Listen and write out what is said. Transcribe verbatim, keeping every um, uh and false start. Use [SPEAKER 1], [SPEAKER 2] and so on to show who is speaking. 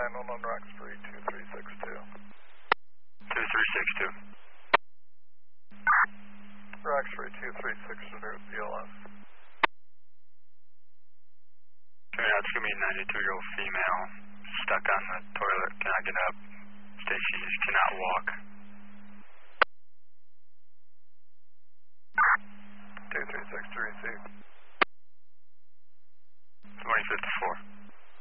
[SPEAKER 1] nine one one Roxbury two three six two.
[SPEAKER 2] two three six two.
[SPEAKER 1] Roxbury two three six two, B L S.
[SPEAKER 2] Turn out, it's going to be a ninety-two-year-old female stuck on the toilet, cannot get up. States she just cannot walk.
[SPEAKER 1] two three six two, receive.
[SPEAKER 2] twenty fifty-four.